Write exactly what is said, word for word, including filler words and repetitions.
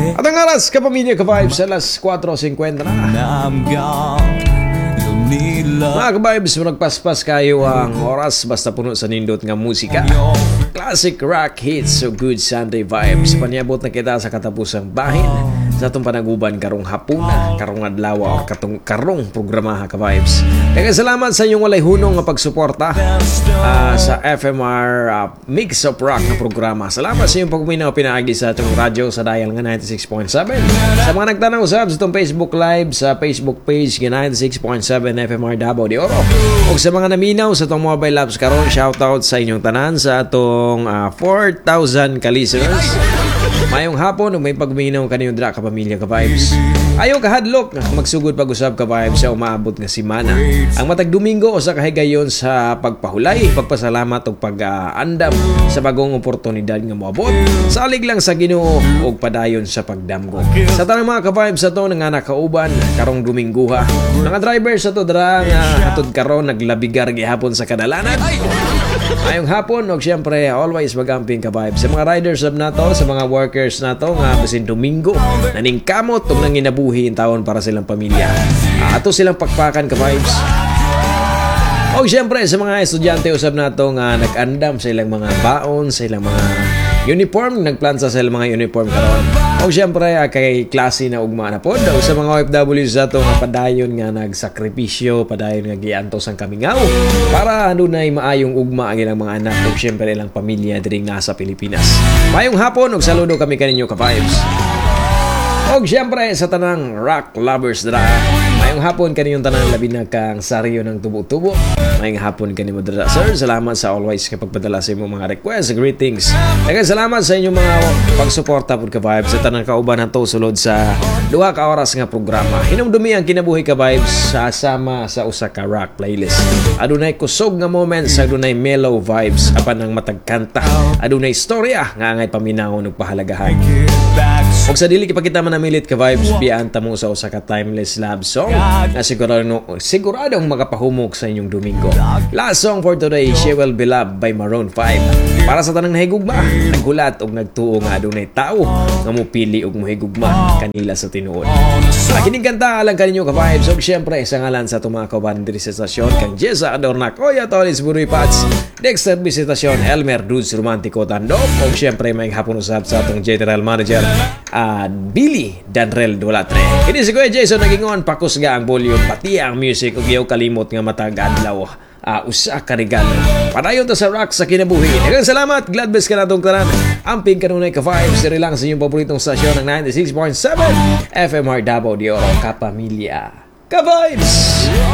At ang aras, kapamilya ka-vibes, alas kwatro fifty na. Mga ka-vibes, nagpaspas kayo ang oras basta puno sa nindot nga musika. Classic rock hits, so good Sunday vibes. Paniabot na kita sa katapusang bahin sa itong panaguban karong hapuna, karong adlaw o katong karong programa ka-vibes. Kaya salamat sa inyong walay hunong nga pagsuporta uh, sa F M R uh, Mix of Rock na programa. Salamat sa inyong pagminaw pinaagi sa itong radyo sa dial nga ninety-six point seven. Sa mga nagtanong usab sa itong Facebook Live sa Facebook page nga ninety-six point seven F M R Davao de Oro. O sa mga naminaw sa itong mobile apps karon, shoutout sa inyong tanan sa itong uh, four thousand ka-listeners. Mayong hapon, may pagminaw kaniyong dra ka-pamilya ka-vibes. Ayaw kahadlok, magsugod pag-usab ka-vibes sa umaabot nga simana. Ang matag Domingo o sa kahigayon sa pagpahulay, pagpasalamat o pag-aandam sa bagong oportunidad nga moabot. Salig lang sa Ginoo o padayon sa pagdamgo. Sa tanang mga ka-vibes sa to nga nakauban karong Domingo ha. Mga drivers sa to dra nga hatod karon naglabigar gihapon sa kadalanan. Ayong hapon og syempre always magamping ka-vibes sa mga riders sab nato, sa mga workers nato nga bisin Domingo naningkamot ug nang inabuhi in taon para silang pamilya. Uh, ato silang pakpakan ka-vibes. Og syempre sa mga estudyante usab nato nga nag-andam sa ilang mga baon, sa ilang mga uniform, nagplansa sa ilang mga uniform karon. Og syempre uh, kay klase na ugma na pod sa mga O F W sa to nga padayon nga nagsakripisyo, padayon nga giantos ang kamingaw para adunay maayong ugma ang ilang mga anak ug syempre ilang pamilya diri nasa Pilipinas. Mayong hapon ug saludo kami kaninyo ka-vibes. Og syempre sa tanang rock lovers dra, mayong hapon kaninyong tanang labi na kang saryo ng tubo-tubo. Mayong hapon kanimo dra sir, salamat sa always kapag padala sa imong mga requests, greetings. Daghang salamat sa inyong mga pagsuporta pud ka-vibes sa tanang kauban nato sulod sa duha ka oras nga programa. Hinumdumi ang kinabuhi ka-vibes sa sama sa usa ka rock playlist. Adunay kusog nga moments, adunay mellow vibes, apan ang matag kanta, adunay istorya nga angay paminahon ug pahalagahan. Og sa dili kita man namilit ka-vibes, bianta mo sa usa ka timeless love song na sigurado siguradong makapahumok sa inyong Domingo. Last song for today, She Will Be Loved by Maroon five. Para sa tanang nahigugma, naghulat og nagtuo nga adunay tao nga mupili og mohigugma kanila sa tinuod. Kining kanta alang kaninyo ka-vibes og syempre sa ngalan sa atong mga kauban diri sa estasyon kang Jessa Adorna, Koya Tolis Buruy Pats, Dexter Visitasyon, Elmer Dudes Romantico Tandok og syempre may hapon usab sa atong General Manager uh, Billy Danrel Dolatre. Kini si Kuya Jason nagingon pakusga ang volume pati ang music ug yaw kalimot nga matag adlaw. Uh, usa ka regalo. Padayon to sa rock sa kinabuhi. Daghang salamat. Glad best ka na itong tanan. Amping kanunay ka-vibes. Diri lang sa inyong paboritong stasyon ng ninety-six point seven F M R Davao de Oro. Kapamilya. Ka-vibes!